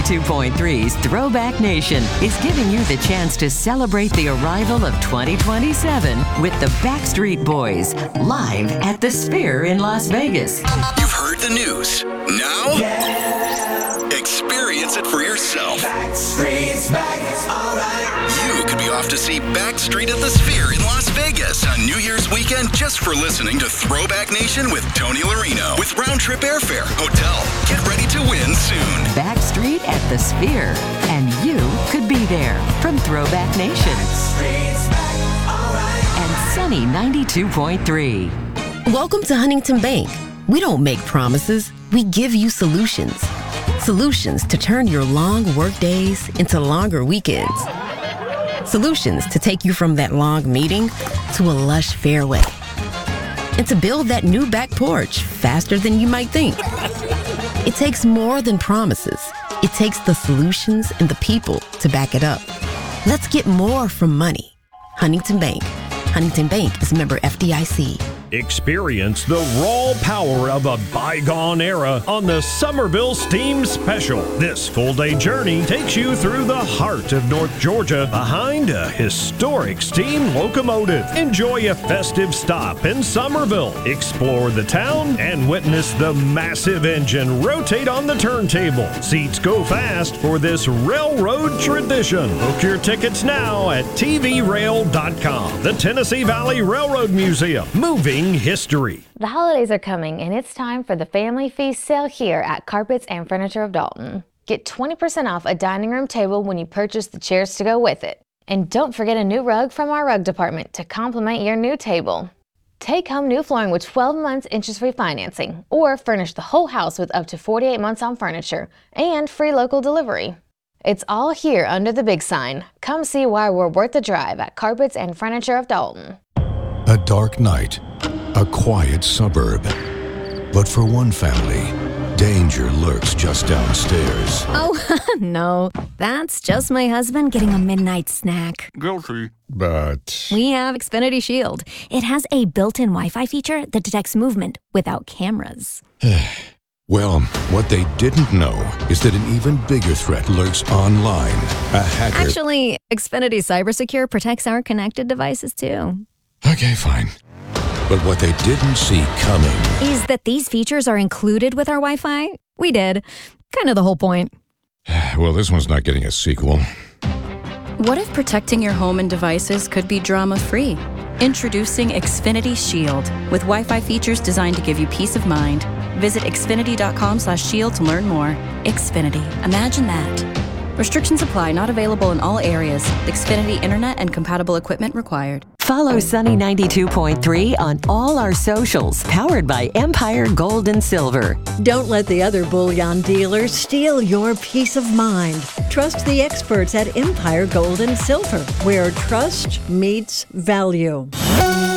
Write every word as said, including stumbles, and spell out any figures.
ninety-two point three's Throwback Nation is giving you the chance to celebrate the arrival of twenty twenty-seven with the Backstreet Boys, live at the Sphere in Las Vegas. You've heard the news. Now, yeah. Experience it for yourself. Backstreet's back, it's all right. You could be off to see Backstreet at the Sphere in Las Vegas on New Year's weekend just for listening to Throwback Nation with Tony Larino. With round-trip airfare, hotel. Get ready to win soon. Backstreet at the Sphere, and you could be there from Throwback Nation Back, all right. and Sunny ninety-two point three. Welcome to Huntington Bank. We don't make promises, we give you solutions. Solutions to turn your long work days into longer weekends. Solutions to take you from that long meeting to a lush fairway. And to build that new back porch faster than you might think. It takes more than promises. It takes the solutions and the people to back it up. Let's get more from money. Huntington Bank. Huntington Bank is member F D I C. Experience the raw power of a bygone era on the Somerville Steam Special. This full-day journey takes you through the heart of North Georgia behind a historic steam locomotive. Enjoy a festive stop in Somerville. Explore the town and witness the massive engine rotate on the turntable. Seats go fast for this railroad tradition. Book your tickets now at T V rail dot com. The Tennessee Valley Railroad Museum. Moving history. The holidays are coming, and it's time for the Family Feast sale here at Carpets and Furniture of Dalton. Get twenty percent off a dining room table when you purchase the chairs to go with it. And don't forget a new rug from our rug department to complement your new table. Take home new flooring with twelve months interest-free financing, or furnish the whole house with up to forty-eight months on furniture and free local delivery. It's all here under the big sign. Come see why we're worth the drive at Carpets and Furniture of Dalton. A dark night, a quiet suburb. But for one family, danger lurks just downstairs. Oh, no. That's just my husband getting a midnight snack. Guilty. But We have Xfinity Shield. It has a built-in Wi-Fi feature that detects movement without cameras. well, what they didn't know is that an even bigger threat lurks online. A hacker. Actually, Xfinity CyberSecure protects our connected devices, too. Okay, fine. But what they didn't see coming Is that these features are included with our Wi-Fi? We did. Kind of the whole point. Well, this one's not getting a sequel. What if protecting your home and devices could be drama-free? Introducing Xfinity Shield, with Wi-Fi features designed to give you peace of mind. Visit xfinity dot com slash shield to learn more. Xfinity. Imagine that. Restrictions apply. Not available in all areas. Xfinity Internet and compatible equipment required. Follow Sunny ninety-two point three on all our socials, powered by Empire Gold and Silver. Don't let the other bullion dealers steal your peace of mind. Trust the experts at Empire Gold and Silver, where trust meets value.